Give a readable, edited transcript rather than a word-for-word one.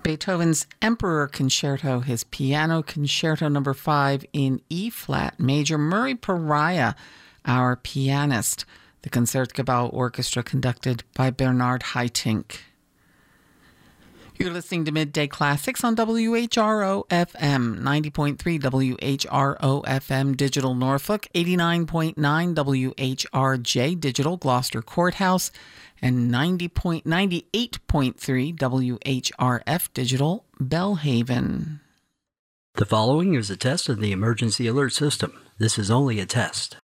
Beethoven's Emperor Concerto, his Piano Concerto No. 5 in E-flat major. Murray Pariah, our pianist. The Concertgebouw Orchestra conducted by Bernard Haitink. You're listening to Midday Classics on WHRO FM, 90.3 WHRO FM Digital Norfolk, 89.9 WHRJ Digital Gloucester Courthouse, and 98.3 WHRF Digital Belhaven. The following is a test of the emergency alert system. This is only a test.